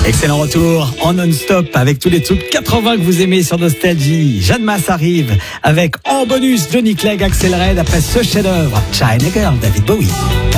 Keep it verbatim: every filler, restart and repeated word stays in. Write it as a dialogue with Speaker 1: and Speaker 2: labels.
Speaker 1: Excellent retour en non-stop avec tous les tubes quatre-vingts que vous aimez sur Nostalgie. Jeanne Masse arrive avec en bonus Johnny Clegg, Axel Red après ce chef-d'œuvre. China Girl, David Bowie.